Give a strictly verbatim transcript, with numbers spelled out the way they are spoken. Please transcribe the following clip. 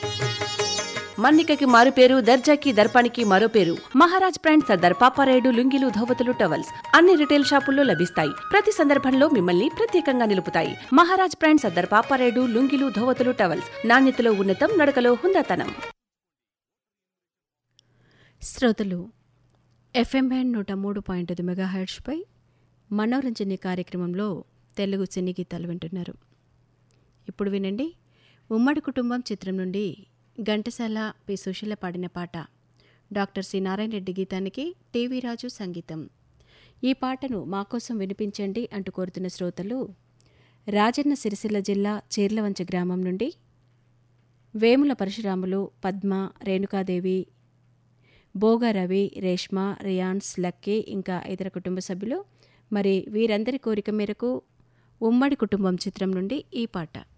మన్నికకి మారు పేరు, దర్జాకి దర్పానికి మరో పేరు. మహారాజ్ బ్రాండ్ సర్దార్ పాపారాయుడు లుంగీలు, ధోవతులు, టవల్స్ అన్ని రిటైల్ షాపుల్లో లభిస్తాయి. ప్రతి సందర్భంలో మిమ్మల్ని ప్రత్యేకంగా నిలుపుతాయి. మహారాజ్ బ్రాండ్ సర్దార్ పాపారాయుడు లుంగీలు, ధోవతులు, టవల్స్ నాణ్యతలో ఉన్నతం, నడకలో హుందాతనం. శ్రోతలు ఎఫ్ఎం బ్యాండ్ నూట మూడు పాయింట్ ఐదు మెగాహెర్ట్జ్పై మనోరంజని కార్యక్రమంలో తెలుగు సినీ గీతాలు వింటున్నారు. ఇప్పుడు వినండి, ఉమ్మడి కుటుంబం చిత్రం నుండి ఘంటసాల పి సుశీల పాడిన పాట. Doctor C Narayana Reddy గీతానికి TV రాజు సంగీతం. ఈ పాటను మాకోసం వినిపించండి అంటూ కోరుతున్న శ్రోతలు రాజన్న సిరిసిల్ల జిల్లా చీర్లవంచ గ్రామం నుండి వేముల పరశురాములు, పద్మ, రేణుకాదేవి, బోగా రవి, రేష్మ, రియాన్స్, లక్కీ ఇంకా ఇతర కుటుంబ సభ్యులు. మరి వీరందరి కోరిక మేరకు ఉమ్మడి కుటుంబం చిత్రం నుండి ఈ పాట.